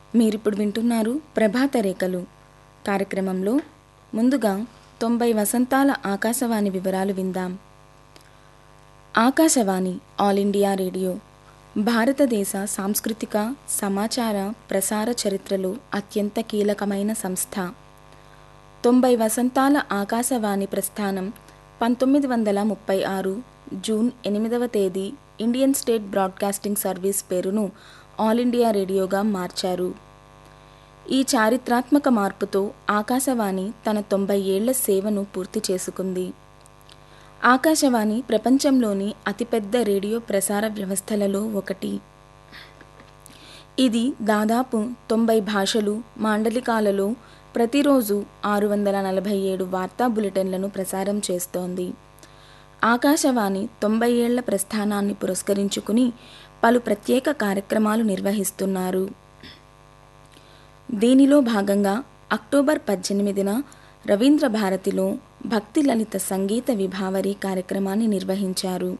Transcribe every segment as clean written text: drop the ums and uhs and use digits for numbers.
మీరిప్పుడు వింటున్నారు ప్రభాత రేఖలు కార్యక్రమంలో ముందుగా 90 వసంతాల ఆకాశవాణి వివరాలు విందాం. ఆకాశవాణి ఆల్ ఇండియా రేడియో భారతదేశ సాంస్కృతిక సమాచార ప్రసార చరిత్రలో అత్యంత కీలకమైన సంస్థ. 90 వసంతాల ఆకాశవాణి ప్రస్థానం 1936 జూన్ 8వ తేదీ ఇండియన్ స్టేట్ బ్రాడ్కాస్టింగ్ సర్వీస్ పేరును ఆల్ ఇండియా రేడియోగా మార్చారు. ఈ చారిత్రాత్మక మార్పుతో ఆకాశవాణి తన 90 ఏళ్ల సేవను పూర్తి చేసుకుంది. ఆకాశవాణి ప్రపంచంలోని అతిపెద్ద రేడియో ప్రసార వ్యవస్థలలో ఒకటి. ఇది దాదాపు 90 భాషలు, మాండలికాలలో ప్రతిరోజు 647 వార్తా బులెటిన్లను ప్రసారం చేస్తోంది. ఆకాశవాణి 90 ఏళ్ల ప్రస్థానాన్ని పురస్కరించుకుని పలు ప్రత్యేక కార్యక్రమాలు నిర్వహిస్తున్నారు. దీనిలో భాగంగా అక్టోబర్ 18న రవీంద్ర భారతిలో భక్తి లలిత సంగీత విభావరి కార్యక్రమాన్ని నిర్వహించారు.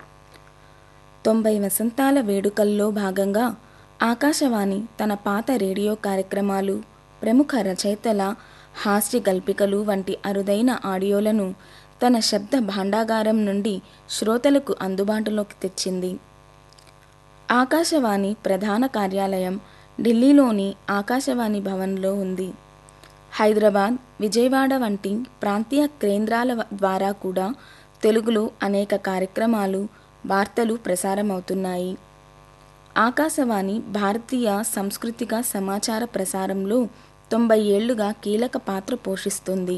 90 వసంతాల వేడుకల్లో భాగంగా ఆకాశవాణి తన పాత రేడియో కార్యక్రమాలు, ప్రముఖ రచయితల హాస్య గల్పికలు వంటి అరుదైన ఆడియోలను తన శబ్ద భాండాగారం నుండి శ్రోతలకు అందుబాటులోకి తెచ్చింది. ఆకాశవాణి ప్రధాన కార్యాలయం ఢిల్లీలోని ఆకాశవాణి భవన్లో ఉంది. హైదరాబాద్, విజయవాడ వంటి ప్రాంతీయ కేంద్రాల ద్వారా కూడా తెలుగులో అనేక కార్యక్రమాలు, వార్తలు ప్రసారమవుతున్నాయి. ఆకాశవాణి భారతీయ సాంస్కృతిక సమాచార ప్రసారంలో 90 ఏళ్లుగా కీలక పాత్ర పోషిస్తుంది.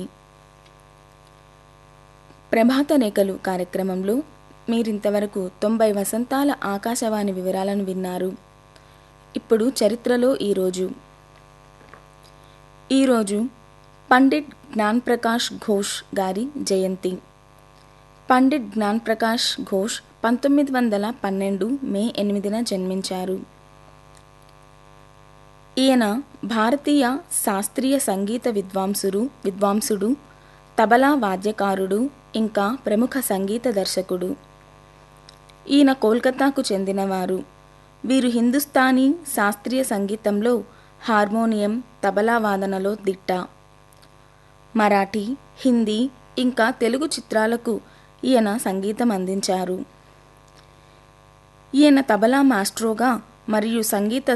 ప్రభాత రేఖలు కార్యక్రమంలో మీరింతవరకు 90 వసంతాల ఆకాశవాణి వివరాలను విన్నారు. ఇప్పుడు చరిత్రలో ఈరోజు పండిట్ జ్ఞాన్ ప్రకాష్ ఘోష్ గారి జయంతి. పండిట్ జ్ఞాన్ ప్రకాష్ ఘోష్ 1912 మే 8న జన్మించారు. ఈయన భారతీయ శాస్త్రీయ సంగీత విద్వాంసుడు, తబలా వాద్యకారుడు, ఇంకా ప్రముఖ సంగీత దర్శకుడు. ఈయన కోల్కతాకు చెందినవారు. వీరు హిందుస్థానీ శాస్త్రీయ సంగీతంలో హార్మోనియం, తబలా వాదనలో దిట్ట. మరాఠీ, హిందీ ఇంకా తెలుగు చిత్రాలకు ఈయన సంగీతం అందించారు. ఈయన తబలా మాస్ట్రోగా మరియు సంగీత